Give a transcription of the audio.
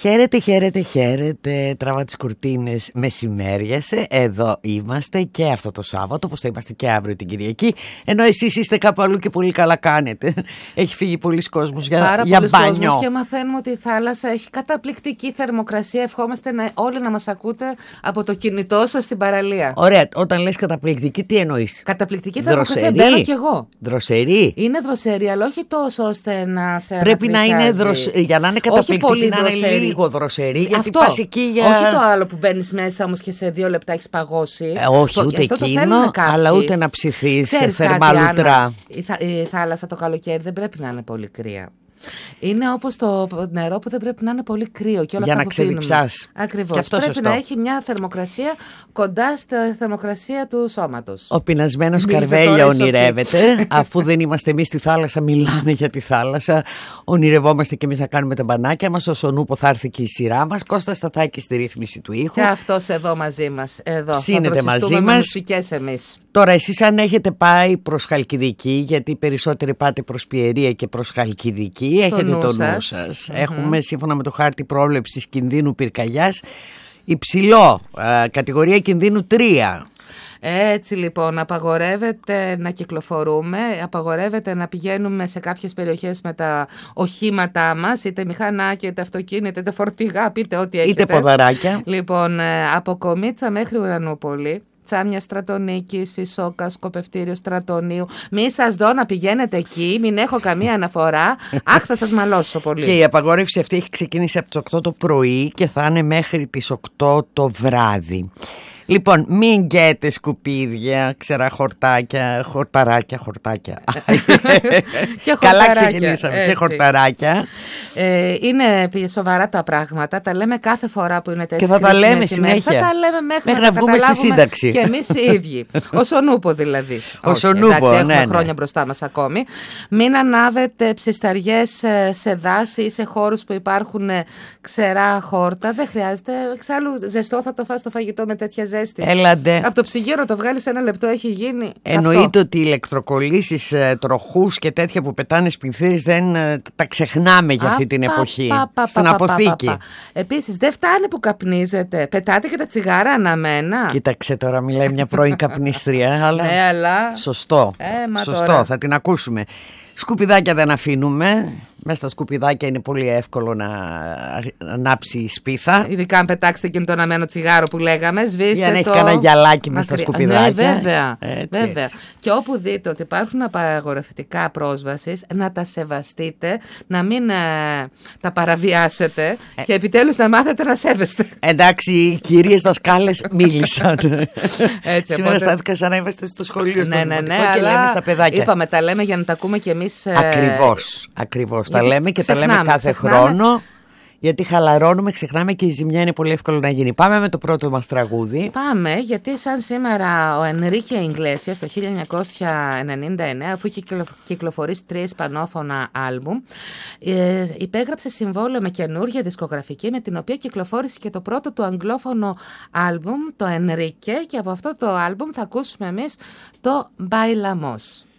Χαίρετε, χαίρετε, χαίρετε. Τραβά τις κουρτίνες, μεσημέριασε. Εδώ είμαστε και αυτό το Σάββατο, όπως θα είμαστε και αύριο την Κυριακή. Ενώ εσείς είστε κάπου αλλού και πολύ καλά κάνετε. Έχει φύγει πολλοί κόσμος για μπάνιο. Κόσμος και μαθαίνουμε ότι η θάλασσα έχει καταπληκτική θερμοκρασία. Ευχόμαστε όλοι να μας ακούτε από το κινητό σας στην παραλία. Ωραία, όταν λες καταπληκτική, τι εννοείς? Καταπληκτική θερμοκρασία, μπαίνω κι εγώ. Δροσερή. Είναι δροσερή, αλλά όχι τόσο ώστε να σε πρέπει να είναι για να είναι καταπληκτική, να είναι λίγο δροσερή. Γιατί αυτό. πας εκεί για... Όχι το άλλο που μπαίνεις μέσα όμως και σε 2 λεπτά έχεις παγώσει. Όχι, ούτε εκείνο, αλλά ούτε να ψηθείς σε θερμά λουτρά. Η θάλασσα το καλοκαίρι δεν πρέπει να είναι πολύ κρύα. Είναι όπως το νερό που δεν πρέπει να είναι πολύ κρύο και όλα για αυτά να ξεδιψάς. Ακριβώς. Πρέπει σωστό. να έχει μια θερμοκρασία κοντά στη θερμοκρασία του σώματος. Ο πεινασμένος Καρβέλια ονειρεύεται. Αφού δεν είμαστε εμείς στη θάλασσα, μιλάμε για τη θάλασσα. Ονειρευόμαστε και εμείς να κάνουμε τα μπανάκια μας. Ο Σονούπο θα έρθει και η σειρά μας. Κώστας Σταθάκη στη ρύθμιση του ήχου. Και αυτός εδώ μαζί μας. Εδώ. Ψήνεται μαζί μας. μας. Εμείς. Τώρα εσείς αν έχετε πάει προς Χαλκιδική, γιατί περισσότεροι πάτε προς Πιερία και προς Χαλκιδική, έχετε το νου σας. Έχουμε σύμφωνα με το χάρτη πρόβλεψης κινδύνου πυρκαγιάς υψηλό, κατηγορία κινδύνου 3. Έτσι λοιπόν, απαγορεύεται να κυκλοφορούμε, απαγορεύεται να πηγαίνουμε σε κάποιες περιοχές με τα οχήματά μας, είτε μηχανάκια, είτε αυτοκίνητα, είτε φορτηγά, πείτε ό,τι έχετε. Είτε ποδαράκια. Λοιπόν, από Κομίτσα μέχρι Ουρανούπολη, Τσάμια Στρατονίκης, Φυσόκα, Σκοπευτήριο Στρατονίου. Μη σας δω να πηγαίνετε εκεί, μην έχω καμία αναφορά. Αχ, θα σας μαλώσω πολύ. Και η απαγόρευση αυτή έχει ξεκινήσει από τις 8 το πρωί και θα είναι μέχρι τις 8 το βράδυ. Λοιπόν, μην γκέτε σκουπίδια, ξερά χορτάκια, χορταράκια. Καλά ξεκινήσαμε, έτσι. Και χορταράκια. Είναι σοβαρά τα πράγματα, τα λέμε κάθε φορά που είναι τέτοια. Και θα τα λέμε συνέχεια. Θα τα λέμε μέχρι να βγούμε στη σύνταξη. Και εμείς οι ίδιοι. Ο Σονούπο δηλαδή. Ο Σονούπο, ναι. Έχουμε χρόνια μπροστά μας ακόμη. Μην ανάβετε ψισταριές σε δάση ή σε χώρους που υπάρχουν ξερά χόρτα. Δεν χρειάζεται. Εξάλλου ζεστό θα το φας το φαγητό με τέτοια ζέστη. Έλαντε. Από το ψυγείο το βγάλεις 1 λεπτό, έχει γίνει. Εννοείται ότι οι ηλεκτροκολλήσεις, τροχούς και τέτοια που πετάνε σπινθήρες δεν τα ξεχνάμε για αυτή την εποχή. Στην αποθήκη. Επίσης, δεν φτάνει που καπνίζετε. Πετάτε και τα τσιγάρα αναμένα. Κοίταξε τώρα, μιλάει μια πρώην καπνίστρια. Αλλά... ναι, αλλά. Σωστό. Σωστό, τώρα. Θα την ακούσουμε. Σκουπιδάκια δεν αφήνουμε. Μέσα στα σκουπιδάκια είναι πολύ εύκολο να ανάψει η σπίθα. Ειδικά αν πετάξετε εκείνο το αναμένο τσιγάρο που λέγαμε, σβήστε για να έχει κανένα γυαλάκι μέσα στα σκουπιδάκια. Ναι, βέβαια. Έτσι. Και όπου δείτε ότι υπάρχουν απαγορευτικά πρόσβασης, να τα σεβαστείτε, να μην τα παραβιάσετε και επιτέλους να μάθετε να σέβεστε. Εντάξει, οι κυρίες δασκάλες μίλησαν. Έτσι, σήμερα στάθηκα σαν να είμαστε στο σχολείο, στο δημοτικό και αλλά λέμε στα παιδάκια. Είπαμε, τα λέμε για να τα ακούμε κι εμείς. Ακριβώς. Τα λέμε και τα λέμε κάθε χρόνο. Γιατί χαλαρώνουμε, ξεχνάμε και η ζημιά είναι πολύ εύκολο να γίνει. Πάμε με το πρώτο μας τραγούδι. Πάμε, γιατί σαν σήμερα ο Ενρίκε Ιγκλέσιας το 1999, αφού είχε κυκλοφορήσει 3 ισπανόφωνα άλμπουμ, υπέγραψε συμβόλαιο με καινούργια δισκογραφική, με την οποία κυκλοφόρησε και το πρώτο του αγγλόφωνο άλμπουμ, το Ενρίκε, και από αυτό το άλμπουμ θα ακούσουμε εμείς το Bailamos.